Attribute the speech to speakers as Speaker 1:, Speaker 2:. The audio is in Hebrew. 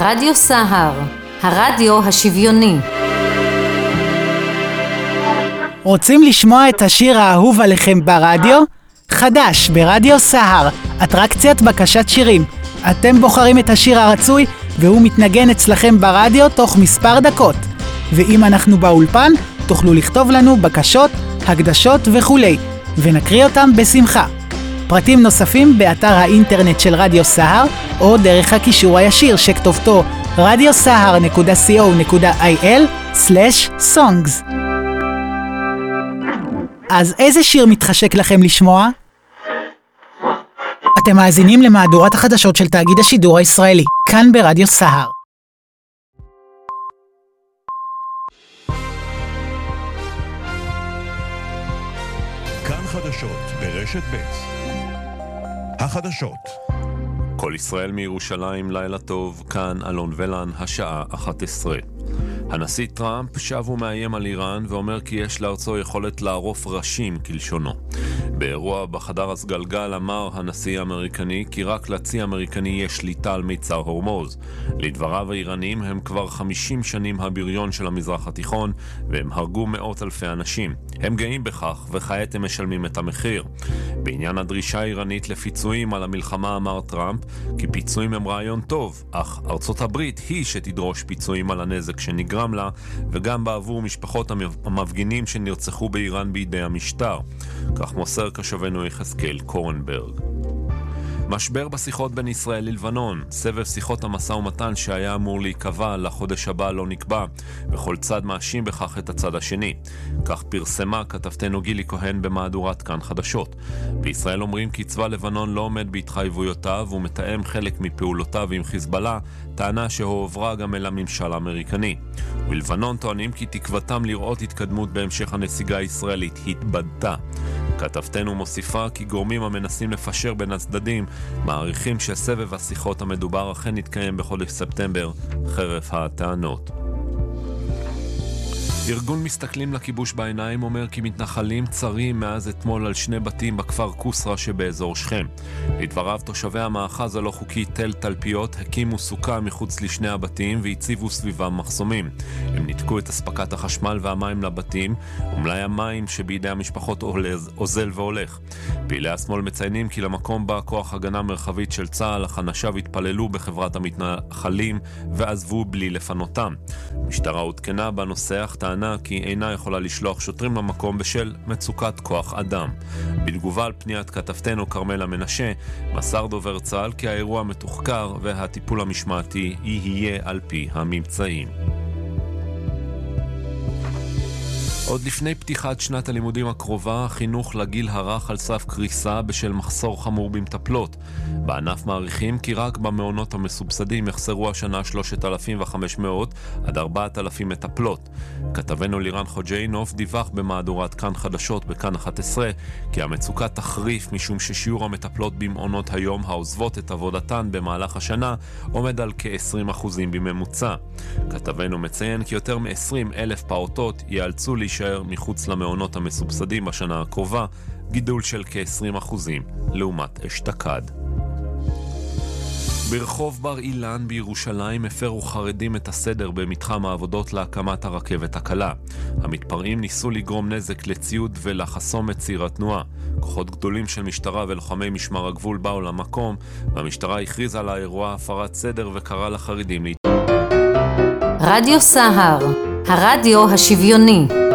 Speaker 1: רדיו סהר, הרדיו השוויוני.
Speaker 2: רוצים לשמוע את השיר האהוב עליכם ברדיו? חדש ברדיו סהר, אטרקציית בקשת שירים. אתם בוחרים את השיר הרצוי והוא מתנגן אצלכם ברדיו תוך מספר דקות. ואם אנחנו באולפן, תוכלו לכתוב לנו בקשות, הקדשות וכו', ונקריא אותם בשמחה. פרטים נוספים באתר האינטרנט של רדיו סהר, או דרך הקישור הישיר שכתובתו radiosahar.co.il/songs. אז איזה שיר מתחשק לכם לשמוע? אתם מאזינים למהדורת החדשות של תאגיד השידור הישראלי, כאן ברדיו סהר.
Speaker 3: כאן חדשות ברשת ב'. החדשות. כל ישראל מירושלים, לילה טוב, כאן אלון ולן, השעה 11. הנשיא טראמפ שב ומאיים על איראן ואומר כי יש לארצו יכולת לערוף ראשים כלשונו. באירוע בחדר הסגלגל אמר הנשיא האמריקני כי רק לצי האמריקני יש שליטה על מיצר הורמוז. לדבריו האיראנים הם כבר 50 שנים הבריון של המזרח התיכון והם הרגו מאות אלפי אנשים. הם גאים בכך וכעת הם משלמים את המחיר. בעניין הדרישה האיראנית לפיצויים על המלחמה אמר טראמפ כי פיצויים הם רעיון טוב, אך ארצות הברית היא שתדרוש פיצויים על הנזק שנגרם לה וגם בעבור משפחות המפגינים שנרצחו באיראן בידי המשטר. כך מוסר קשבנו יחזקאל קורנברג. משבר בשיחות בין ישראל ללבנון. סבב שיחות המשא ומתן שהיה אמור להיקבע לחודש הבא לא נקבע, וכל צד מאשים בכך את הצד השני. כך פרסמה כתבתנו גילי כהן במהדורת כאן חדשות. בישראל אומרים כי צבא לבנון לא עומד בהתחייבויותיו ומתאם חלק מפעולותיו עם חיזבאללה, טענה שהועברה גם אל הממשל האמריקני. בלבנון טוענים כי תקוותם לראות התקדמות בהמשך הנסיגה הישראלית התבדתה. כתבתנו מוסיפה כי גורמים המנסים לפשר בין הצדדים מעריכים שסבב השיחות המדובר אכן יתקיים בחודש ספטמבר חרף הטענות. ארגון מסתכלים לכיבוש בעיניים אומר כי מתנחלים צרים מאז אתמול על 2 בתים בכפר קוסרה שבאזור שכם. לדבריו תושבי המאחז הלא חוקי תל תלפיות הקימו סוכה מחוץ לשני הבתים והציבו סביבם מחסומים. הם ניתקו את הספקת החשמל והמים לבתים ומלאי המים שבידי המשפחות אוזל והולך. פעילי השמאל מציינים כי למקום בא כוח הגנה מרחבית של צה"ל, אך אנשיו התפללו בחברת המתנחלים ועזבו בלי לפנותם. משטרה עודכנה בנושא אך טענה כי אינה יכולה לשלוח שוטרים למקום בשל מצוקת כוח אדם. בתגובה על פניית כתבתנו כרמלה מנשה, מסר דובר צה"ל כי האירוע מתוחקר והטיפול המשמעתי יהיה על פי הממצאים. עוד לפני פתיחת שנת הלימודים הקרובה, החינוך לגיל הרך על סף קריסה בשל מחסור חמור במטפלות. בענף מעריכים כי רק במעונות המסובסדים יחסרו השנה 3,500 עד 4,000 מטפלות. כתבנו לירן חוג'יינוף דיווח במהדורת כאן חדשות בכאן 11 כי המצוקה תחריף משום ששיעור המטפלות במעונות היום העוזבות את עבודתן במהלך השנה עומד על כ-20% בממוצע. כתבנו מציין כי יותר מ-20,000 פעוטות ייאלצו להישאר מחוץ למעונות המסובסדים בשנה הקרובה, גידול של כ-20% לעומת אשתקד. ברחוב בר אילן בירושלים הפרו חרדים את הסדר במתחם העבודות להקמת הרכבת הקלה. המתפרעים ניסו לגרום נזק לציוד ולחסום את ציר התנועה. כוחות גדולים של משטרה ולוחמי משמר הגבול באו למקום, והמשטרה הכריזה על האירוע הפרת סדר וקרא לחרדים
Speaker 1: רדיו סהר, הרדיו השוויוני.